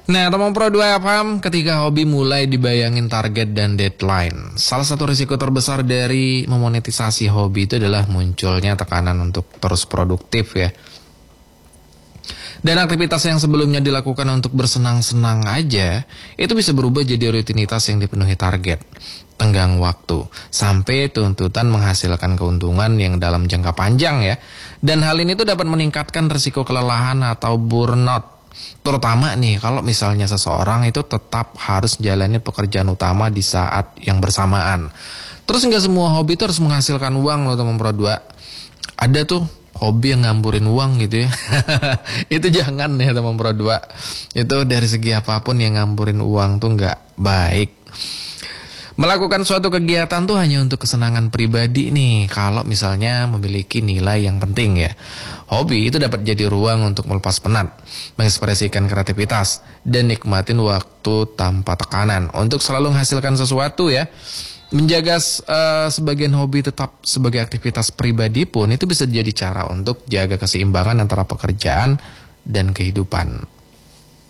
Nah, teman Pro 2 FM, ketika hobi mulai dibayangin target dan deadline, salah satu risiko terbesar dari memonetisasi hobi itu adalah munculnya tekanan untuk terus produktif ya. Dan aktivitas yang sebelumnya dilakukan untuk bersenang-senang aja, itu bisa berubah jadi rutinitas yang dipenuhi target, tenggang waktu, sampai tuntutan menghasilkan keuntungan yang dalam jangka panjang ya. Dan hal ini tuh dapat meningkatkan risiko kelelahan atau burnout. Terutama nih kalau misalnya seseorang itu tetap harus jalani pekerjaan utama di saat yang bersamaan. Terus nggak semua hobi itu harus menghasilkan uang loh teman Pro 2. Ada tuh hobi yang ngamburin uang gitu ya. Itu jangan ya teman Pro 2. Itu dari segi apapun yang ngamburin uang tuh nggak baik. Melakukan suatu kegiatan tuh hanya untuk kesenangan pribadi nih, kalau misalnya memiliki nilai yang penting ya. Hobi itu dapat jadi ruang untuk melepas penat, mengekspresikan kreativitas, dan nikmatin waktu tanpa tekanan untuk selalu menghasilkan sesuatu ya. Menjaga sebagian hobi tetap sebagai aktivitas pribadi pun itu bisa jadi cara untuk jaga keseimbangan antara pekerjaan dan kehidupan.